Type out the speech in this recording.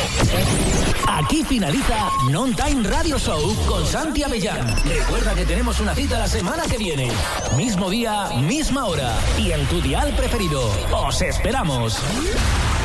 Aquí finaliza Non Time Radio Show con Santi Avellán. Recuerda que tenemos una cita la semana que viene. Mismo día, misma hora. Y en tu dial preferido. ¡Os esperamos!